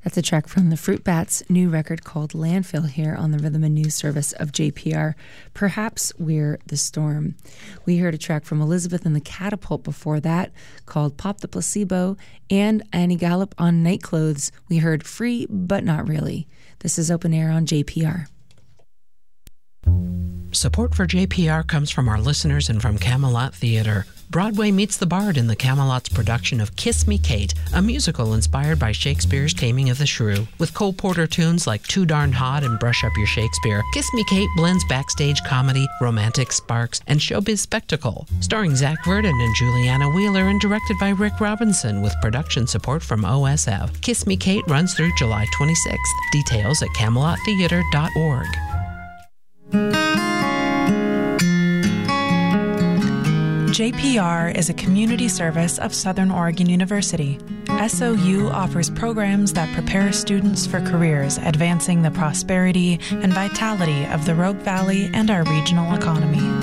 That's a track from the Fruit Bats' new record called Landfill here on the Rhythm and News service of JPR. Perhaps We're the Storm. We heard a track from Elizabeth and the Catapult before that called Pop the Placebo, and Annie Gallup on Night Clothes. We heard Free But Not Really. This is Open Air on JPR. Support for JPR comes from our listeners and from Camelot Theater. Broadway meets the Bard in the Camelot's production of Kiss Me Kate, a musical inspired by Shakespeare's Taming of the Shrew. With Cole Porter tunes like Too Darn Hot and Brush Up Your Shakespeare, Kiss Me Kate blends backstage comedy, romantic sparks, and showbiz spectacle. Starring Zach Verdon and Juliana Wheeler and directed by Rick Robinson with production support from OSF. Kiss Me Kate runs through July 26th. Details at CamelotTheater.org. JPR is a community service of Southern Oregon University. SOU offers programs that prepare students for careers advancing the prosperity and vitality of the Rogue Valley and our regional economy.